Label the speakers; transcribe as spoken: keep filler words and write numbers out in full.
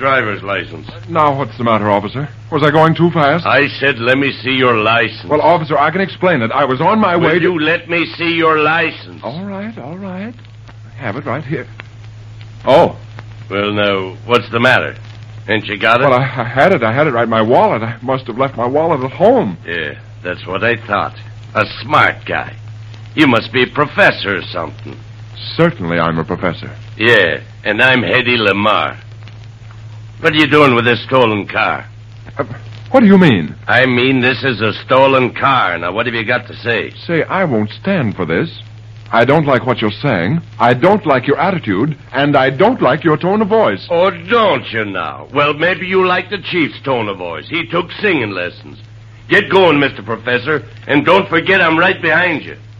Speaker 1: driver's license.
Speaker 2: Now, what's the matter, officer? Was I going too fast?
Speaker 1: I said let me see your license.
Speaker 2: Well, officer, I can explain it. I was on my
Speaker 1: Will
Speaker 2: way to...
Speaker 1: you let me see your license?
Speaker 2: All right, all right. I have it right here. Oh.
Speaker 1: Well, now, what's the matter? Ain't you got it?
Speaker 2: Well, I, I had it. I had it right in my wallet. I must have left my wallet at home.
Speaker 1: Yeah, that's what I thought. A smart guy. You must be a professor or something.
Speaker 2: Certainly I'm a professor.
Speaker 1: Yeah, and I'm Hedy Lamar. What are you doing with this stolen car?
Speaker 2: Uh, what do you mean?
Speaker 1: I mean this is a stolen car. Now, what have you got to say?
Speaker 2: Say, I won't stand for this. I don't like what you're saying. I don't like your attitude. And I don't like your tone of voice.
Speaker 1: Oh, don't you now? Well, maybe you like the chief's tone of voice. He took singing lessons. Get going, Mister Professor, and don't forget I'm right behind you.